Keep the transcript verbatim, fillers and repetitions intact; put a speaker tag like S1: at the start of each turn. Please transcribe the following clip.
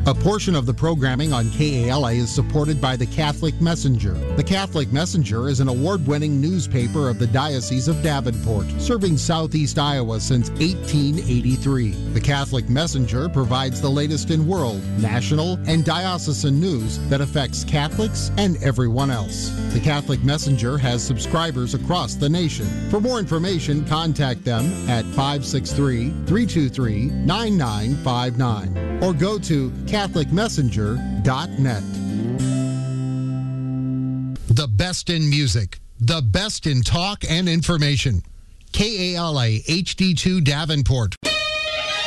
S1: A portion of the programming on K A L A is supported by the Catholic Messenger. The Catholic Messenger is an award-winning newspaper of the Diocese of Davenport, serving southeast Iowa since eighteen eighty-three. The Catholic Messenger provides the latest in world, national, and diocesan news that affects Catholics and everyone else. The Catholic Messenger has subscribers across the nation. For more information, contact them at five six three, three two three, nine nine five nine or go to catholic messenger dot net. The best in music, the best in talk and information. K A L A H D two Davenport.